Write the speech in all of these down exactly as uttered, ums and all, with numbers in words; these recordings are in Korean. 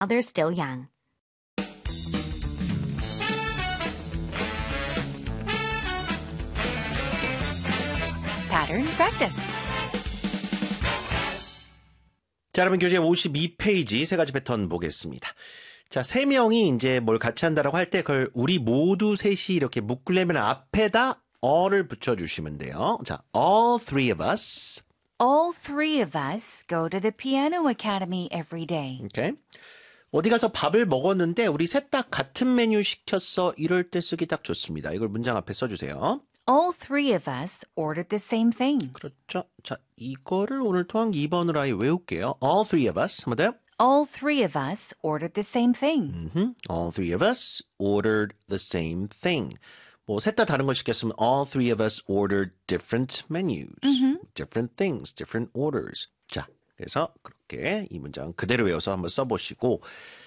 they're still young. Pattern practice. 자, 여러분 교재 오십이 페이지 세 가지 패턴 보겠습니다. 자, 세 명이 이제 뭘 같이 한다라고 할 때 그걸 우리 모두 셋이 이렇게 묶으려면 앞에다 all을 붙여주시면 돼요. 자, all three of us. All three of us go to the piano academy every day. 오케이. 어디 가서 밥을 먹었는데 우리 셋 다 같은 메뉴 시켰어. 이럴 때 쓰기 딱 좋습니다. 이걸 문장 앞에 써주세요. All three of us ordered the same thing. 그렇죠. 자, 이거를 오늘 토항 이 번으로 아예 외울게요. All three of us. 한번 더요. All three of us ordered the same thing. Mm-hmm. All three of us ordered the same thing. 뭐 셋 다 다른 걸 시켰으면 all three of us ordered different menus, mm-hmm. different things, different orders. 자, 그래서 그렇게 이 문장 그대로 외워서 한번 써보시고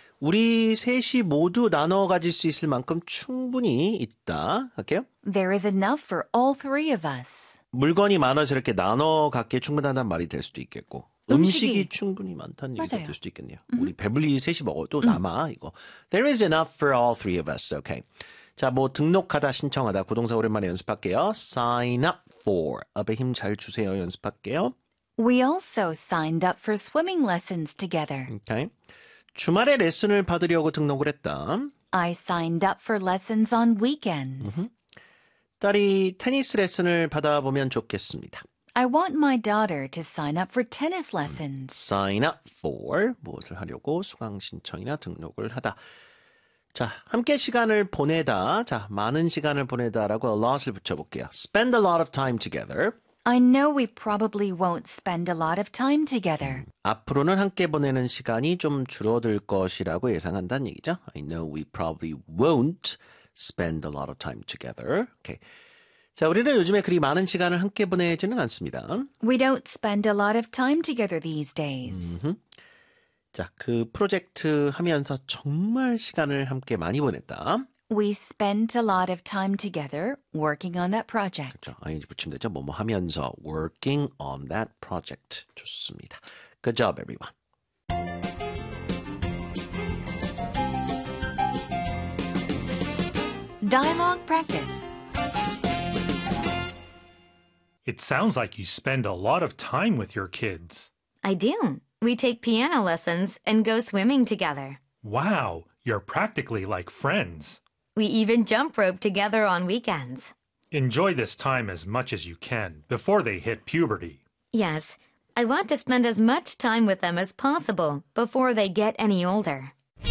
우리 셋이 모두 나눠 가질 수 있을 만큼 충분히 있다. 할게요. There is enough for all three of us. 물건이 많아서 이렇게 나눠 갖기에 충분하다는 말이 될 수도 있겠고 음식이, 음식이 충분히 많다는 얘기가 될 수도 있겠네요. Mm-hmm. 우리 배불리 셋이 먹어도 mm-hmm. 남아 이거. There is enough for all three of us. Okay. 자, 뭐 등록하다, 신청하다, 부동사 오랜만에 연습할게요. Sign up for. up에 힘 잘 주세요. 연습할게요. We also signed up for swimming lessons together. Okay. 주말에 레슨을 받으려고 등록을 했다. I signed up for lessons on weekends. 음흠. 딸이 테니스 레슨을 받아보면 좋겠습니다. I want my daughter to sign up for tennis lessons. Sign up for 무엇을 하려고 수강 신청이나 등록을 하다. 자, 함께 시간을 보내다. 자, 많은 시간을 보내다라고 a lot을 붙여볼게요. Spend a lot of time together. I know we probably won't spend a lot of time together. 음, 앞으로는 함께 보내는 시간이 좀 줄어들 것이라고 예상한다는 얘기죠. I know we probably won't spend a lot of time together. Okay. 자, 우리는 요즘에 그리 많은 시간을 함께 보내지는 않습니다. We don't spend a lot of time together these days. 음흠. 자, 그 프로젝트 하면서 정말 시간을 함께 많이 보냈다. We spent a lot of time together working on that project. 그렇죠. ing 붙이면 되죠. 뭐뭐 하면서 working on that project. 좋습니다. Good job, everyone. Dialogue practice. It sounds like you spend a lot of time with your kids. I do. We take piano lessons and go swimming together. Wow, you're practically like friends. We even jump rope together on weekends. Enjoy this time as much as you can before they hit puberty. Yes, I want to spend as much time with them as possible before they get any older.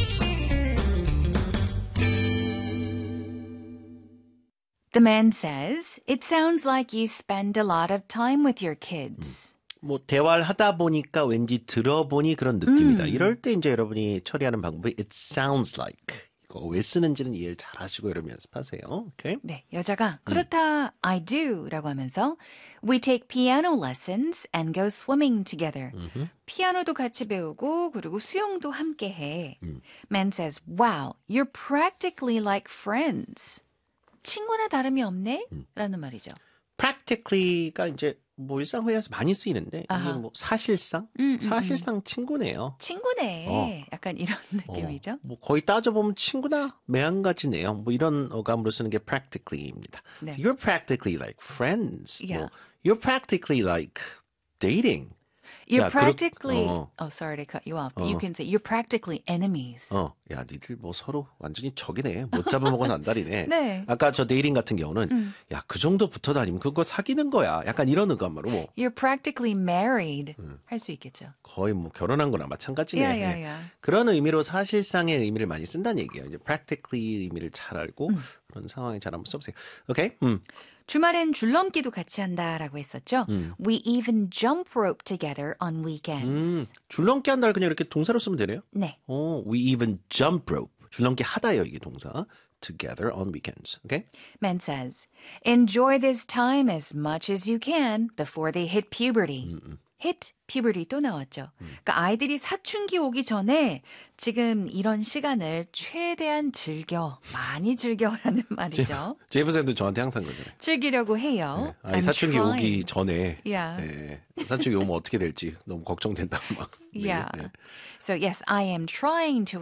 The man says, it sounds like you spend a lot of time with your kids. 뭐 대화를 하다 보니까 왠지 들어보니 그런 느낌이다. 음. 이럴 때 이제 여러분이 처리하는 방법이 it sounds like. 이거 왜 쓰는지는 이해를 잘 하시고 이러면 연습하세요. 오케이? 네, 여자가 그렇다, 음. I do 라고 하면서 We take piano lessons and go swimming together. 음흠. 피아노도 같이 배우고 그리고 수영도 함께 해. 음. Man says, wow, you're practically like friends. 친구나 다름이 없네? 음. 라는 말이죠. practically가 이제 뭐 일상회화에서 많이 쓰이는데 아하. 이게 뭐 사실상 음, 음, 사실상 음. 친구네요. 친구네. 어. 약간 이런 느낌이죠. 어. 뭐 거의 따져보면 친구나 매한가지네요. 뭐 이런 어감으로 쓰는 게 practically입니다. 네. You're practically like friends. Yeah. 뭐, you're practically like dating. You're 야, practically, 그렇, 어. oh, sorry to cut you off, but 어. you can say you're practically enemies. 어, 야, 니들 뭐 서로 완전히 적이네. 못 잡아먹어서 안달이네. 네. 아까 저 데이팅 같은 경우는, 음. 야, 그 정도 붙어 다니면 그거 사귀는 거야. 약간 이런 의감으로. You're practically married. 음. 할 수 있겠죠. 거의 뭐 결혼한 거나 마찬가지네. Yeah, yeah, yeah. 그런 의미로 사실상의 의미를 많이 쓴다는 얘기예요. 이제 practically 의미를 잘 알고 음. 그런 상황에 잘 한번 써보세요. 오케이? 음. 주말엔 줄넘기도 같이 한다라고 했었죠. 음. We even jump rope together on weekends. 음, 줄넘기 한다를 그냥 이렇게 동사로 쓰면 되네요. 네. 오, we even jump rope. 줄넘기 하다요, 이게 동사. Together on weekends. Okay? Man says, enjoy this time as much as you can before they hit puberty. 음, 음. hit puberty 또 나왔죠. 그러니까 아이들이 사춘기 오기 전에 지금 이런 시간을 최대한 즐겨, 많이 즐겨라는 말이죠. 제이브 쌤도 저한테 항상 그러잖아요. 즐기려고 해요. 네. 아니, I'm 사춘기 trying. 오기 전에 Yeah. 네. 사춘기 오면 어떻게 될지 너무 걱정된다고 막. Yeah. 네. So yes, I am trying to